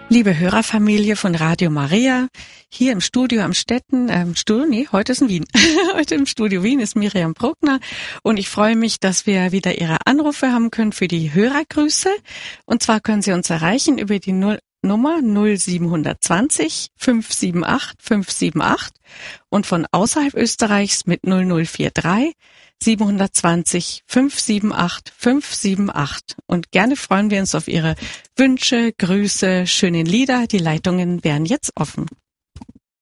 Liebe Hörerfamilie von Radio Maria, hier im Studio am Stetten, heute ist in Wien. Heute im Studio Wien ist Miriam Bruckner und ich freue mich, dass wir wieder Ihre Anrufe haben können für die Hörergrüße. Und zwar können Sie uns erreichen über die Nummer 0720 578 578 und von außerhalb Österreichs mit 0043 720 578 578. Und gerne freuen wir uns auf Ihre Wünsche, Grüße, schöne Lieder. Die Leitungen wären jetzt offen.